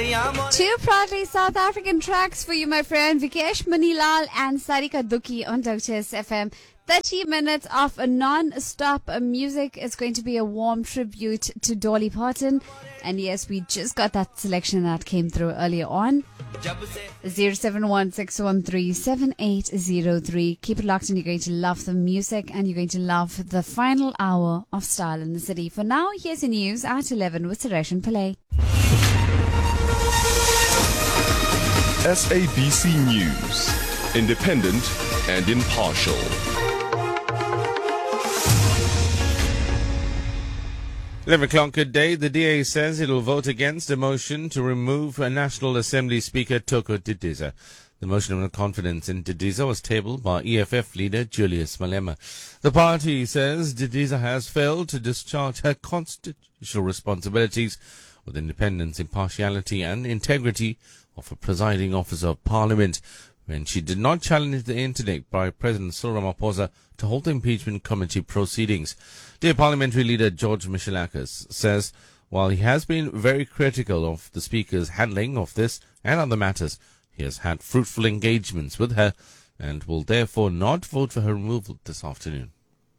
Two proudly South African tracks for you, my friend. Vikesh Manilal and Sarika Dukhi on Dochess FM. 30 minutes of non-stop music is going to be a warm tribute to Dolly Parton. And yes, we just got that selection that came through earlier on. 0716137803. Keep it locked and you're going to love the music and you're going to love the final hour of Style in the City. For now, here's the news at 11 with Suresh and Pillay. SABC News, independent and impartial. $11 a day, the DA says it will vote against a motion to remove National Assembly Speaker Thoko Didiza. The motion of no confidence in Didiza was tabled by EFF leader Julius Malema. The party says Didiza has failed to discharge her constitutional responsibilities with independence, impartiality and integrity of a presiding officer of Parliament when she did not challenge the intellect by President Cyril Ramaphosa to hold the impeachment committee proceedings. Dear Parliamentary Leader George Michalakis says while he has been very critical of the Speaker's handling of this and other matters, he has had fruitful engagements with her and will therefore not vote for her removal this afternoon.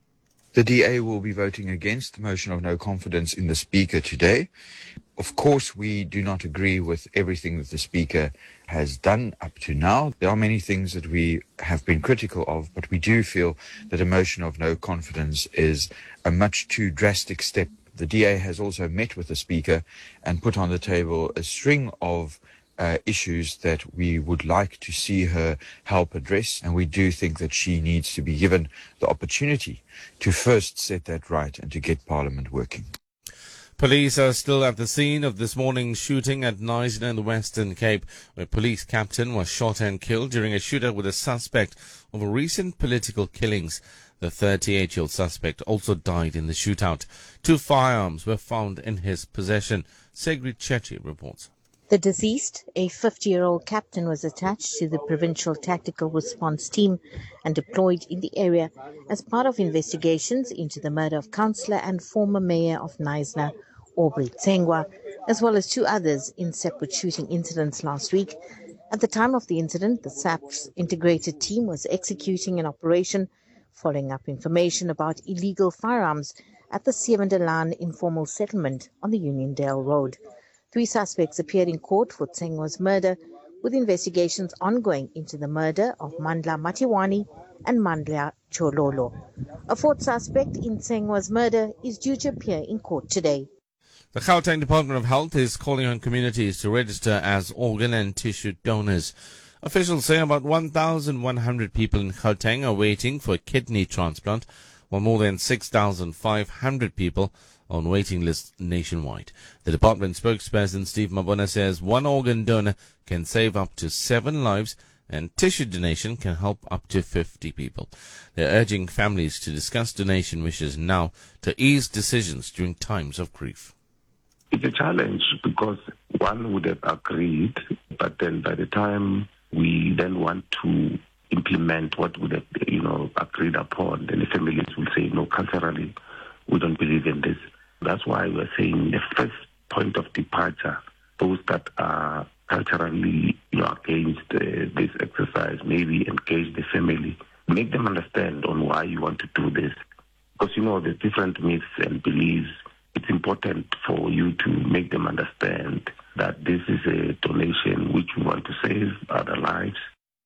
The DA will be voting against the motion of no confidence in the Speaker today. Of course, we do not agree with everything that the Speaker has done up to now. There are many things that we have been critical of, but we do feel that a motion of no confidence is a much too drastic step. The DA has also met with the Speaker and put on the table a string of issues that we would like to see her help address, and we do think that she needs to be given the opportunity to first set that right and to get Parliament working. Police are still at the scene of this morning's shooting at Knysna in the Western Cape, where police captain was shot and killed during a shootout with a suspect over recent political killings. The 38-year-old suspect also died in the shootout. 2 firearms were found in his possession. Segri Chetty reports. The deceased, a 50-year-old captain, was attached to the Provincial Tactical Response Team and deployed in the area as part of investigations into the murder of councillor and former mayor of Knysna, Aubrey Tsengwa, as well as 2 others in separate shooting incidents last week. At the time of the incident, the SAP's integrated team was executing an operation following up information about illegal firearms at the Sievendelaan informal settlement on the Uniondale Road. 3 suspects appeared in court for Tsengwa's murder, with investigations ongoing into the murder of Mandla Matiwani and Mandla Chololo. A 4th suspect in Tsengwa's murder is due to appear in court today. The Gauteng Department of Health is calling on communities to register as organ and tissue donors. Officials say about 1,100 people in Gauteng are waiting for a kidney transplant, while more than 6,500 people on waiting lists nationwide. The department spokesperson Steve Mabona says 1 organ donor can save up to 7 lives and tissue donation can help up to 50 people. They're urging families to discuss donation wishes now to ease decisions during times of grief. It's a challenge because one would have agreed, but then by the time we then want to implement what would have, agreed upon, then the families will say, no, culturally, we don't believe in this. That's why we're saying the first point of departure, those that are culturally against this exercise, maybe engage the family, make them understand on why you want to do this. Because, there's different myths and beliefs. It's important for you to make them understand that this is a donation which we want to save other lives.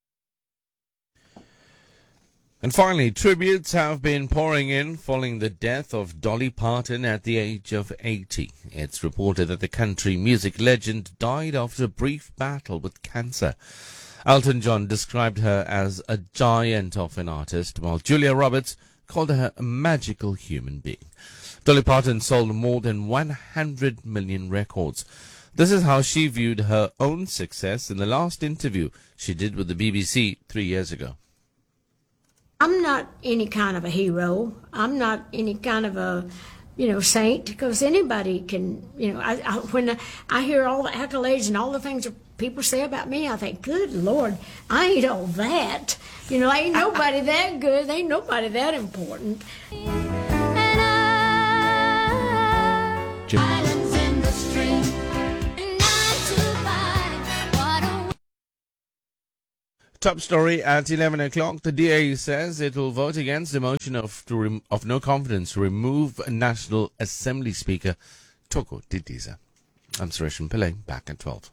And finally, tributes have been pouring in following the death of Dolly Parton at the age of 80. It's reported that the country music legend died after a brief battle with cancer. Elton John described her as a giant of an artist, while Julia Roberts called her a magical human being. Dolly Parton sold more than 100 million records. This is how she viewed her own success in the last interview she did with the BBC 3 years ago. I'm not any kind of a hero. I'm not any kind of a, saint, because anybody can, when I hear all the accolades and all the things that people say about me, I think, good Lord, I ain't all that. Ain't nobody that good. Ain't nobody that important. Islands in the stream. 9 to 5. Top story at 11 o'clock. The DA says it will vote against the motion of no confidence to remove National Assembly Speaker Thoko Didiza. I'm Suresh Pillai, back at 12.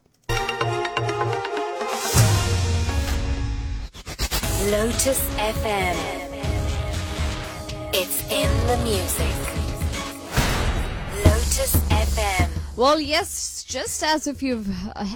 Lotus FM. It's in the music. Lotus FM. Well, yes, just as if you've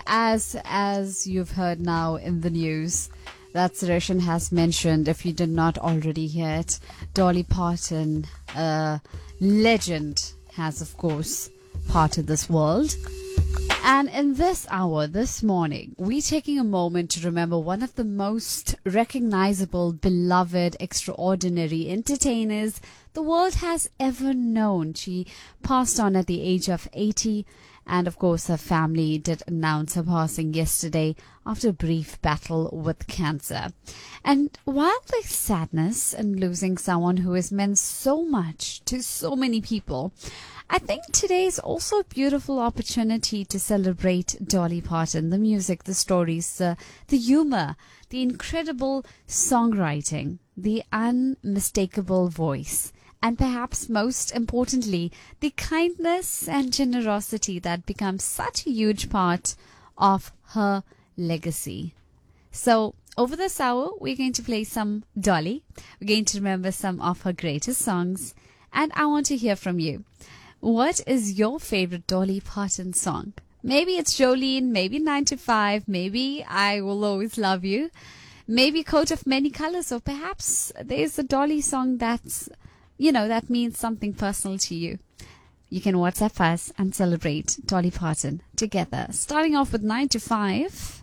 heard now in the news that Sureshan has mentioned, if you did not already hear it, Dolly Parton, a legend, has of course parted this world. And in this hour, this morning, we're taking a moment to remember one of the most recognizable, beloved, extraordinary entertainers the world has ever known. She passed on at the age of 80, and of course her family did announce her passing yesterday after a brief battle with cancer. And while there's sadness in losing someone who has meant so much to so many people, I think today is also a beautiful opportunity to celebrate Dolly Parton, the music, the stories, the humor, the incredible songwriting, the unmistakable voice, and perhaps most importantly, the kindness and generosity that becomes such a huge part of her legacy. So, over this hour, we're going to play some Dolly. We're going to remember some of her greatest songs, and I want to hear from you. What is your favorite Dolly Parton song? Maybe it's Jolene, maybe 9 to 5, maybe I Will Always Love You, maybe Coat of Many Colors, or perhaps there's a Dolly song that's, that means something personal to you. You can WhatsApp us and celebrate Dolly Parton together. Starting off with 9 to 5.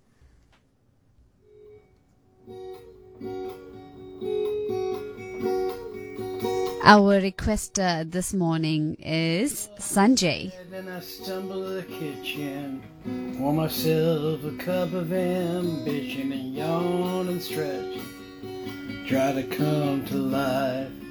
Our requester this morning is Sanjay. Then I stumble to the kitchen, pour myself a cup of ambition and yawn and stretch, try to come to life.